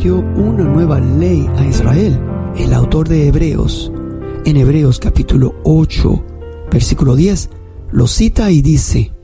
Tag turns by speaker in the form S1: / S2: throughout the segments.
S1: prometió una nueva ley a Israel. El autor de Hebreos, en Hebreos capítulo 8, versículo 10, lo cita y dice: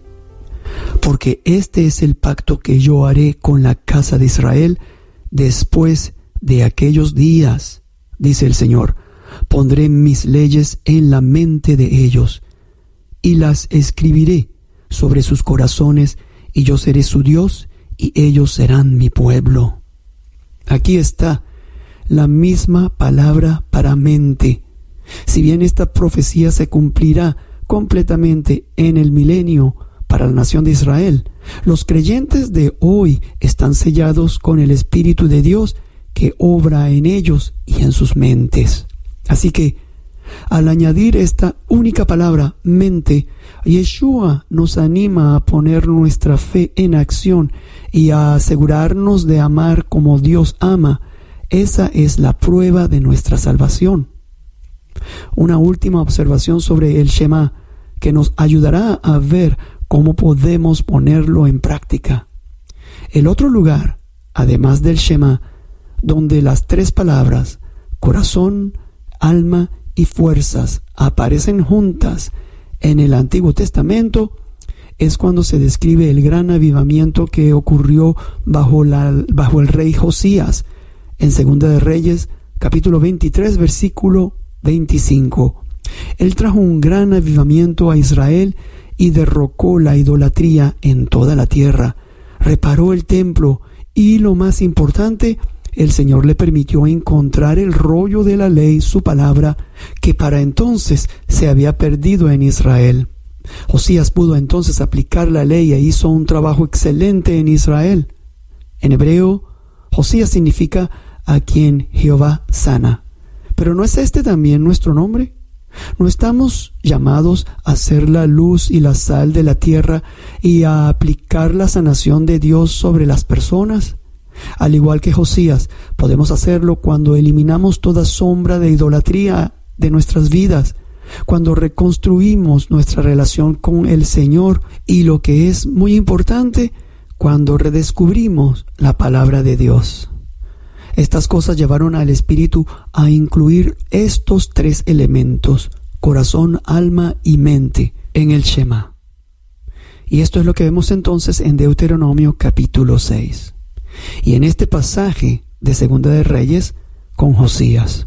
S1: porque este es el pacto que yo haré con la casa de Israel después de aquellos días, dice el Señor. Pondré mis leyes en la mente de ellos y las escribiré sobre sus corazones, y yo seré su Dios y ellos serán mi pueblo. Aquí está la misma palabra para mente. Si bien esta profecía se cumplirá completamente en el milenio para la nación de Israel, los creyentes de hoy están sellados con el Espíritu de Dios que obra en ellos y en sus mentes. Así que, al añadir esta única palabra, mente, Yeshua nos anima a poner nuestra fe en acción y a asegurarnos de amar como Dios ama. Esa es la prueba de nuestra salvación. Una última observación sobre el Shema que nos ayudará a ver cómo podemos ponerlo en práctica. El otro lugar, además del Shema, donde las tres palabras corazón, alma y fuerzas aparecen juntas en el Antiguo Testamento, es cuando se describe el gran avivamiento que ocurrió bajo el rey Josías en Segunda de Reyes, capítulo 23, versículo 25. Él trajo un gran avivamiento a Israel y derrocó la idolatría en toda la tierra, reparó el templo y, lo más importante, el Señor le permitió encontrar el rollo de la ley, su palabra, que para entonces se había perdido en Israel. Josías pudo entonces aplicar la ley e hizo un trabajo excelente en Israel. En hebreo, Josías significa a quien Jehová sana. Pero ¿no es este también nuestro nombre? ¿No estamos llamados a ser la luz y la sal de la tierra y a aplicar la sanación de Dios sobre las personas? Al igual que Josías, podemos hacerlo cuando eliminamos toda sombra de idolatría de nuestras vidas, cuando reconstruimos nuestra relación con el Señor y, lo que es muy importante, cuando redescubrimos la palabra de Dios. Estas cosas llevaron al Espíritu a incluir estos tres elementos, corazón, alma y mente, en el Shema. Y esto es lo que vemos entonces en Deuteronomio capítulo 6. Y en este pasaje de Segunda de Reyes con Josías.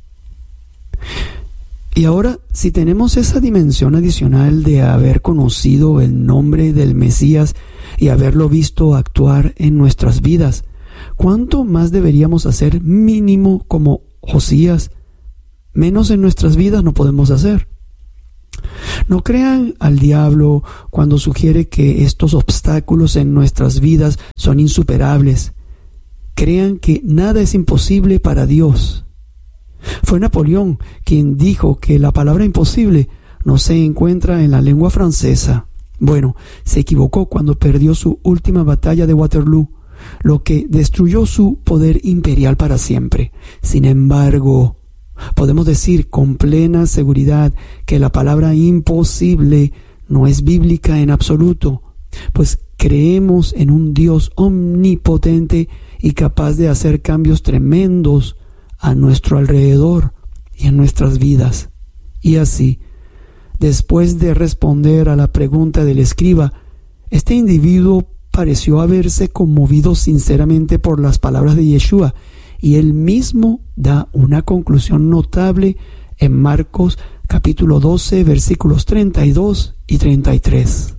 S1: Y ahora, si tenemos esa dimensión adicional de haber conocido el nombre del Mesías y haberlo visto actuar en nuestras vidas, ¿cuánto más deberíamos hacer mínimo como Josías? Menos en nuestras vidas no podemos hacer. No crean al diablo cuando sugiere que estos obstáculos en nuestras vidas son insuperables. Crean que nada es imposible para Dios. Fue Napoleón quien dijo que la palabra imposible no se encuentra en la lengua francesa. Bueno, se equivocó cuando perdió su última batalla de Waterloo, lo que destruyó su poder imperial para siempre. Sin embargo, podemos decir con plena seguridad que la palabra imposible no es bíblica en absoluto, pues creemos en un Dios omnipotente y capaz de hacer cambios tremendos a nuestro alrededor y en nuestras vidas. Y así, después de responder a la pregunta del escriba, este individuo pareció haberse conmovido sinceramente por las palabras de Yeshua, y él mismo da una conclusión notable en Marcos capítulo 12, versículos 32 y 33.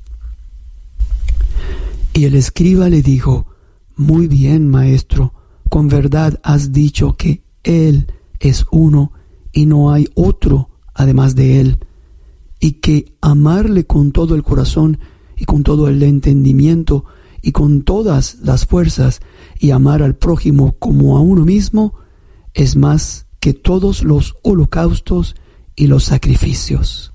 S1: Y el escriba le dijo: muy bien, maestro, con verdad has dicho que Él es uno y no hay otro además de Él, y que amarle con todo el corazón y con todo el entendimiento y con todas las fuerzas, y amar al prójimo como a uno mismo, es más que todos los holocaustos y los sacrificios.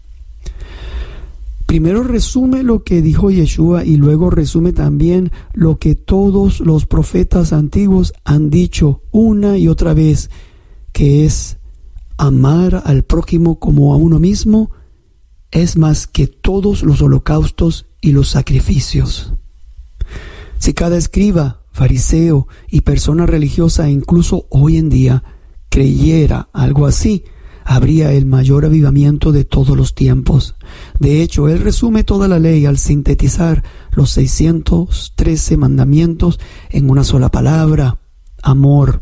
S1: Primero resume lo que dijo Yeshua y luego resume también lo que todos los profetas antiguos han dicho una y otra vez, que es amar al prójimo como a uno mismo, es más que todos los holocaustos y los sacrificios. Si cada escriba fariseo y persona religiosa, incluso hoy en día, creyera algo así, habría el mayor avivamiento de todos los tiempos. De hecho, él resume toda la ley al sintetizar los 613 mandamientos en una sola palabra: amor.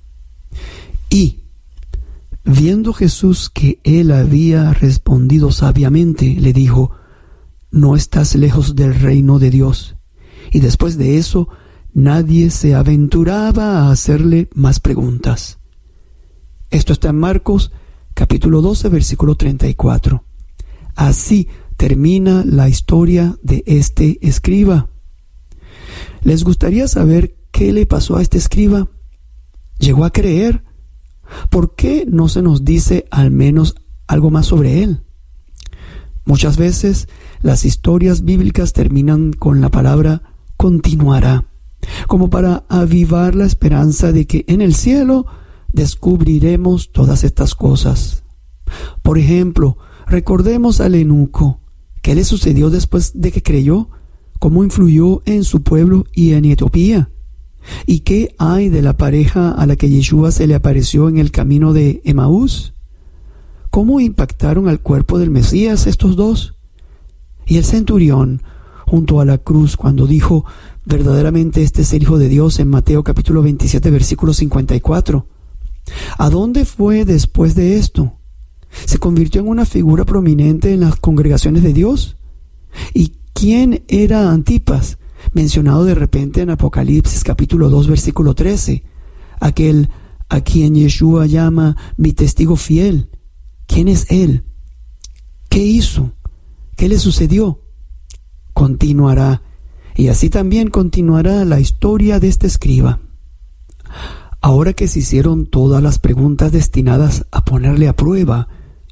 S1: Y, viendo Jesús que él había respondido sabiamente, le dijo: no estás lejos del reino de Dios. Y después de eso, nadie se aventuraba a hacerle más preguntas. Esto está en Marcos capítulo 12, versículo 34. Así termina la historia de este escriba. ¿Les gustaría saber qué le pasó a este escriba? ¿Llegó a creer? ¿Por qué no se nos dice al menos algo más sobre él? Muchas veces las historias bíblicas terminan con la palabra continuará, como para avivar la esperanza de que en el cielo descubriremos todas estas cosas. Por ejemplo, recordemos al eunuco. ¿Qué le sucedió después de que creyó? ¿Cómo influyó en su pueblo y en Etiopía? ¿Y qué hay de la pareja a la que Yeshua se le apareció en el camino de Emaús? ¿Cómo impactaron al cuerpo del Mesías estos dos? Y el centurión junto a la cruz, cuando dijo: verdaderamente este es el Hijo de Dios, en Mateo capítulo 27 versículo 54. ¿A dónde fue después de esto? ¿Se convirtió en una figura prominente en las congregaciones de Dios? ¿Y quién era Antipas, mencionado de repente en Apocalipsis capítulo 2 versículo 13? Aquel a quien Yeshua llama mi testigo fiel. ¿Quién es él? ¿Qué hizo? ¿Qué le sucedió? Continuará, y así también continuará la historia de este escriba. Ahora que se hicieron todas las preguntas destinadas a ponerle a prueba,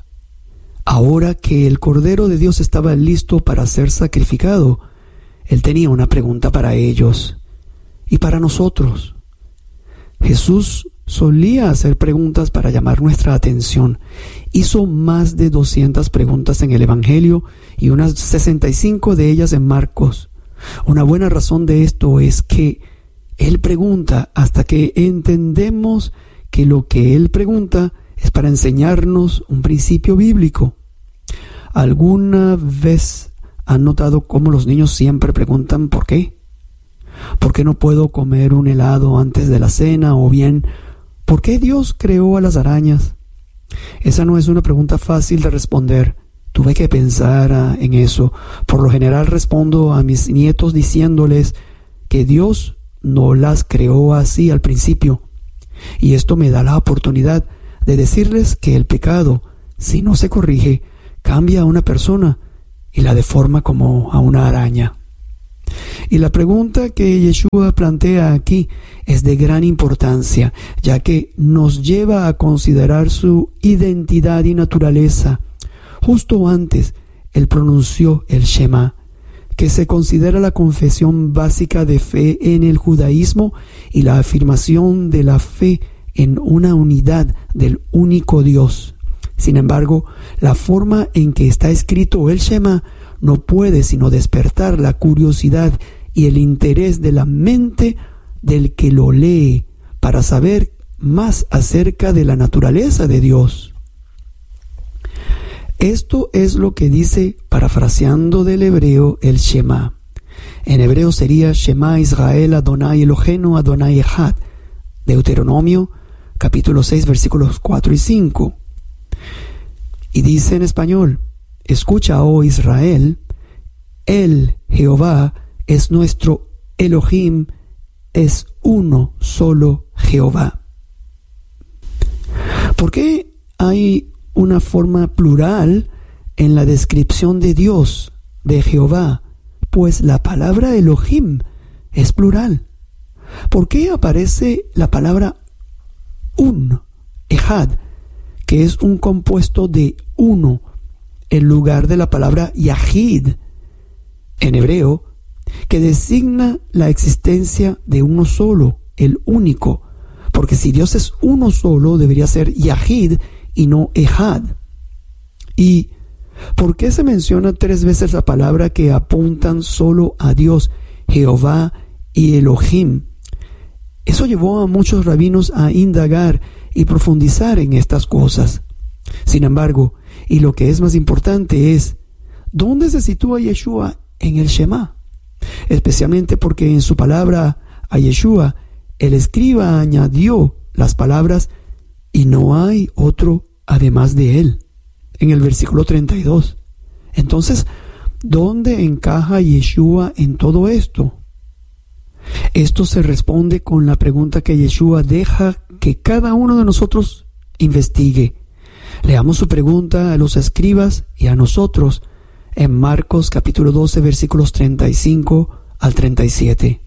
S1: ahora que el Cordero de Dios estaba listo para ser sacrificado, él tenía una pregunta para ellos y para nosotros. Jesús solía hacer preguntas para llamar nuestra atención. Hizo más de 200 preguntas en el Evangelio y unas 65 de ellas en Marcos. Una buena razón de esto es que Él pregunta hasta que entendemos que lo que Él pregunta es para enseñarnos un principio bíblico. ¿Alguna vez han notado cómo los niños siempre preguntan por qué? ¿Por qué no puedo comer un helado antes de la cena? O bien, ¿por qué Dios creó a las arañas? Esa no es una pregunta fácil de responder. Tuve que pensar en eso. Por lo general respondo a mis nietos diciéndoles que Dios no las creó así al principio. Y esto me da la oportunidad de decirles que el pecado, si no se corrige, cambia a una persona y la deforma como a una araña. Y la pregunta que Yeshua plantea aquí es de gran importancia, ya que nos lleva a considerar su identidad y naturaleza. Justo antes, él pronunció el Shema, que se considera la confesión básica de fe en el judaísmo y la afirmación de la fe en una unidad del único Dios. Sin embargo, la forma en que está escrito el Shema no puede sino despertar la curiosidad y el interés de la mente del que lo lee para saber más acerca de la naturaleza de Dios. Esto es lo que dice, parafraseando del hebreo, el Shema. En hebreo sería Shema Israel Adonai Eloheinu Adonai Echad. Deuteronomio capítulo 6 versículos 4 y 5. Y dice en español: escucha, oh Israel, Él, Jehová, es nuestro Elohim, es uno solo Jehová. ¿Por qué hay una forma plural en la descripción de Dios, de Jehová? Pues la palabra Elohim es plural. ¿Por qué aparece la palabra un, Echad, que es un compuesto de uno, en lugar de la palabra Yahid, en hebreo, que designa la existencia de uno solo, el único? Porque si Dios es uno solo, debería ser Yahid y no Echad. ¿Y por qué se menciona 3 veces la palabra que apuntan solo a Dios, Jehová y Elohim? Eso llevó a muchos rabinos a indagar y profundizar en estas cosas. Sin embargo, y lo que es más importante es, ¿dónde se sitúa Yeshua en el Shema? Especialmente porque en su palabra a Yeshua, el escriba añadió las palabras, y no hay otro además de él, en el versículo 32. Entonces, ¿dónde encaja Yeshua en todo esto? Esto se responde con la pregunta que Yeshua deja que cada uno de nosotros investigue. Leamos su pregunta a los escribas y a nosotros en Marcos capítulo 12 versículos 35 al 37.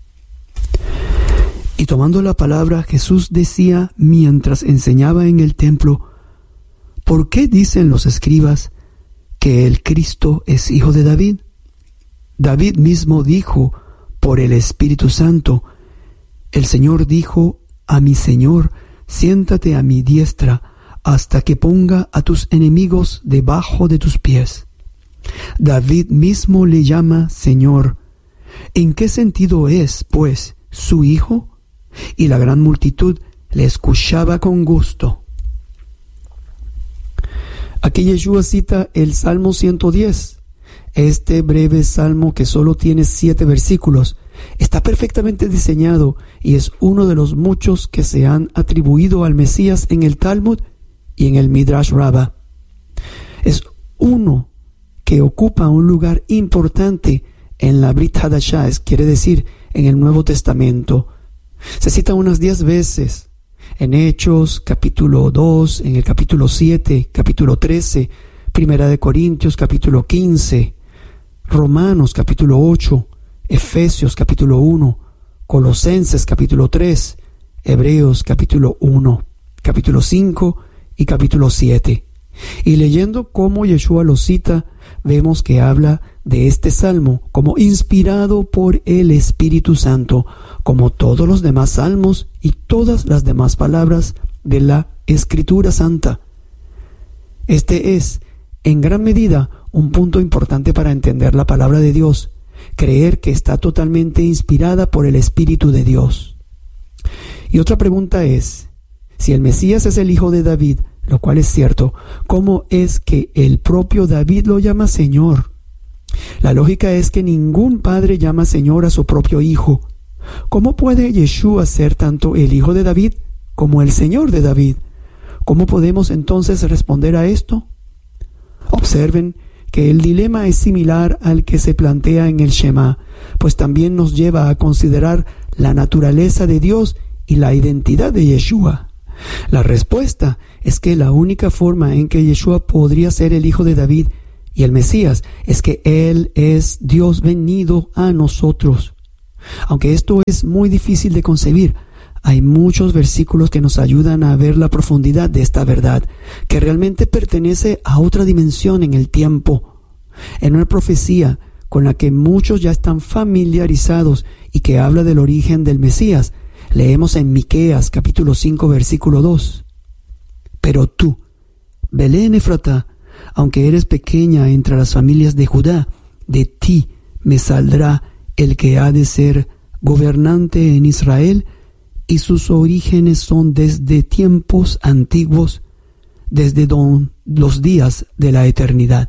S1: Y tomando la palabra, Jesús decía mientras enseñaba en el templo: ¿por qué dicen los escribas que el Cristo es hijo de David? David mismo dijo por el Espíritu Santo: el Señor dijo a mi Señor, siéntate a mi diestra hasta que ponga a tus enemigos debajo de tus pies. David mismo le llama Señor. ¿En qué sentido es, pues, su hijo? Y la gran multitud le escuchaba con gusto. Aquí Yeshua cita el Salmo 110. Este breve salmo, que solo tiene 7 versículos, está perfectamente diseñado y es uno de los muchos que se han atribuido al Mesías en el Talmud y en el Midrash Rabbah. Es uno que ocupa un lugar importante en la Brit Hadashah, quiere decir, en el Nuevo Testamento. Se cita unas 10 veces en Hechos, capítulo 2, en el capítulo 7, capítulo 13, Primera de Corintios, capítulo 15, Romanos, capítulo 8, Efesios, capítulo 1, Colosenses, capítulo 3, Hebreos, capítulo 1, capítulo 5 y capítulo 7. Y leyendo cómo Yeshua lo cita, vemos que habla de este salmo como inspirado por el Espíritu Santo, como todos los demás salmos y todas las demás palabras de la Escritura Santa. Este es, en gran medida, un punto importante para entender la palabra de Dios, creer que está totalmente inspirada por el Espíritu de Dios. Y otra pregunta es, si el Mesías es el hijo de David, lo cual es cierto, ¿cómo es que el propio David lo llama Señor? La lógica es que ningún padre llama Señor a su propio hijo. ¿Cómo puede Yeshua ser tanto el hijo de David como el Señor de David? ¿Cómo podemos entonces responder a esto? Observen que el dilema es similar al que se plantea en el Shema, pues también nos lleva a considerar la naturaleza de Dios y la identidad de Yeshua. La respuesta es que la única forma en que Yeshua podría ser el hijo de David y el Mesías es que Él es Dios venido a nosotros. Aunque esto es muy difícil de concebir, hay muchos versículos que nos ayudan a ver la profundidad de esta verdad, que realmente pertenece a otra dimensión en el tiempo. En una profecía con la que muchos ya están familiarizados y que habla del origen del Mesías, leemos en Miqueas capítulo 5 versículo 2. Pero tú, Belén Efratá, aunque eres pequeña entre las familias de Judá, de ti me saldrá el que ha de ser gobernante en Israel, y sus orígenes son desde tiempos antiguos, desde los días de la eternidad.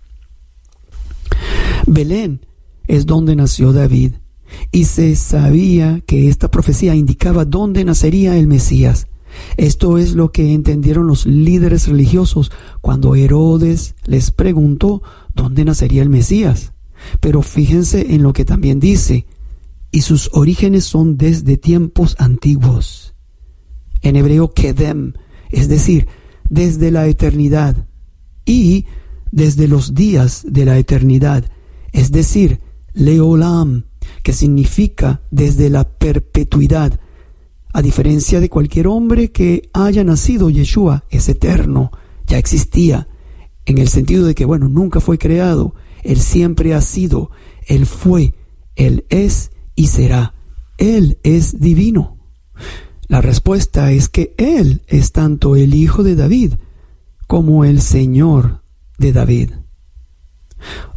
S1: Belén es donde nació David, y se sabía que esta profecía indicaba dónde nacería el Mesías. Esto es lo que entendieron los líderes religiosos cuando Herodes les preguntó dónde nacería el Mesías. Pero fíjense en lo que también dice: y sus orígenes son desde tiempos antiguos. En hebreo, kedem, es decir, desde la eternidad, y desde los días de la eternidad, es decir, leolam, que significa desde la perpetuidad. A diferencia de cualquier hombre que haya nacido, Yeshua es eterno, ya existía, en el sentido de que, nunca fue creado, Él siempre ha sido, Él fue, Él es y será. Él es divino. La respuesta es que Él es tanto el Hijo de David como el Señor de David.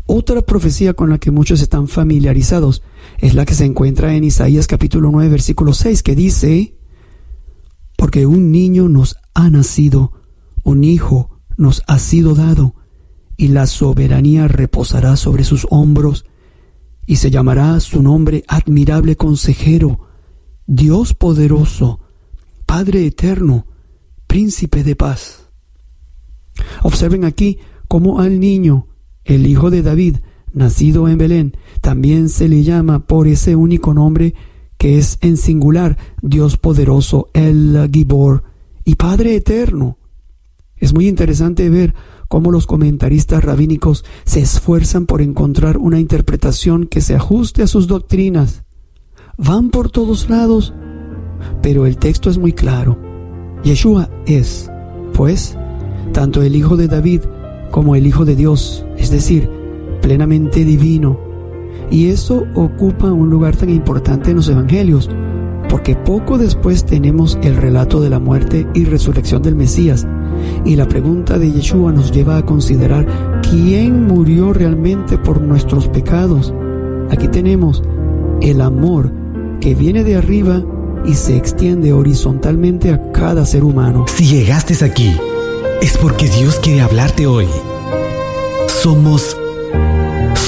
S1: Otra profecía con la que muchos están familiarizados es la que se encuentra en Isaías capítulo 9, versículo 6, que dice: porque un niño nos ha nacido, un hijo nos ha sido dado, y la soberanía reposará sobre sus hombros, y se llamará su nombre Admirable Consejero, Dios Poderoso, Padre Eterno, Príncipe de Paz. Observen aquí cómo al niño, el hijo de David, nacido en Belén, también se le llama por ese único nombre que es en singular, Dios Poderoso, El Gibor y Padre Eterno. Es muy interesante ver cómo los comentaristas rabínicos se esfuerzan por encontrar una interpretación que se ajuste a sus doctrinas. Van por todos lados, pero el texto es muy claro. Yeshua es, pues, tanto el Hijo de David como el Hijo de Dios, es decir, plenamente divino. Y eso ocupa un lugar tan importante en los evangelios, porque poco después tenemos el relato de la muerte y resurrección del Mesías, y la pregunta de Yeshua nos lleva a considerar quién murió realmente por nuestros pecados. Aquí tenemos el amor que viene de arriba y se extiende horizontalmente a cada ser humano.
S2: Si llegaste aquí, es porque Dios quiere hablarte hoy. Somos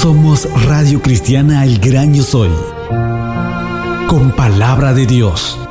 S2: Radio Cristiana El Gran Yo Soy, con palabra de Dios.